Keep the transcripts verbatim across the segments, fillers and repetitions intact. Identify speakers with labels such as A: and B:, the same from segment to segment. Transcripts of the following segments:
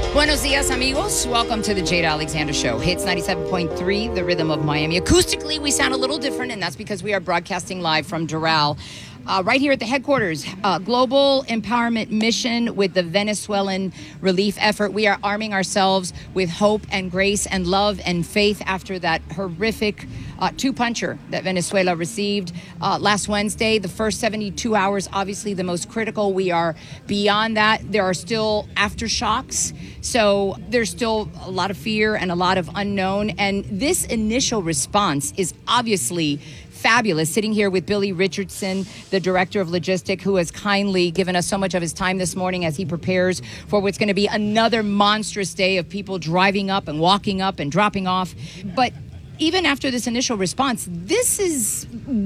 A: Buenos dias, amigos. Welcome to the Jada Alexander Show. Hits ninety-seven point three, the rhythm of Miami. Acoustically, we sound a little different, and that's because we are broadcasting live from Doral. Uh, right here at the headquarters, uh, Global Empowerment Mission with the Venezuelan relief effort. We are arming ourselves with hope and grace and love and faith after that horrific uh, two-puncher that Venezuela received uh, last Wednesday. The first seventy-two hours, obviously the most critical. We are beyond that. There are still aftershocks. So there's still a lot of fear and a lot of unknown. And this initial response is obviously fabulous. Sitting here with Billy Richardson, the director of logistics, who has kindly given us so much of his time this morning as he prepares for what's going to be another monstrous day of people driving up and walking up and dropping off. But even after this initial response, this is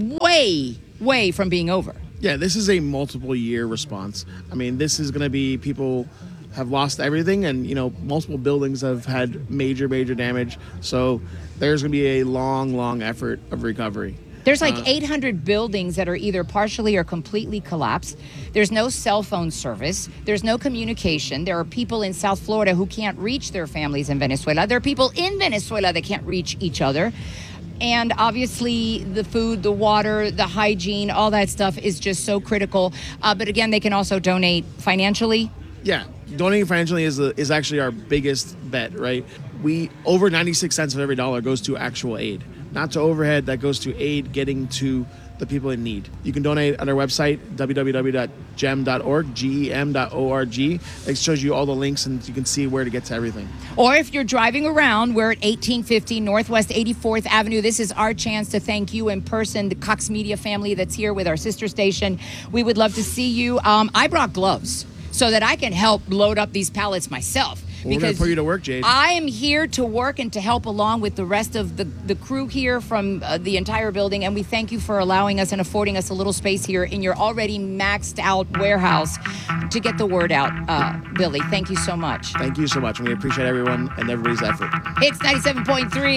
A: way, way from being over.
B: Yeah, this is a multiple year response. I mean, this is going to be people have lost everything, and you know, multiple buildings have had major, major damage. So there's going to be a long, long effort of recovery.
A: There's like
B: Uh,
A: eight hundred buildings that are either partially or completely collapsed. There's no cell phone service. There's no communication. There are people in South Florida who can't reach their families in Venezuela. There are people in Venezuela that can't reach each other. And obviously the food, the water, the hygiene, all that stuff is just so critical. Uh, but again, they can also donate financially.
B: Yeah, donating financially is the, is actually our biggest bet, right? We over ninety-six cents of every dollar goes to actual aid, not to overhead. That goes to aid getting to the people in need. You can donate at our website, w w w dot gem dot org, G E M dot org. It shows you all the links and you can see where to get to everything.
A: Or if you're driving around, we're at eighteen fifty Northwest eighty-fourth Avenue. This is our chance to thank you in person, the Cox Media family that's here with our sister station. We would love to see you. Um, I brought gloves so that I can help load up these pallets myself.
B: Well, we're going to put you to work, Jade.
A: I am here to work and to help along with the rest of the, the crew here from uh, the entire building. And we thank you for allowing us and affording us a little space here in your already maxed out warehouse to get the word out. Uh, Billy, thank you so much.
B: Thank you so much. And we appreciate everyone and everybody's effort.
A: It's ninety-seven point three.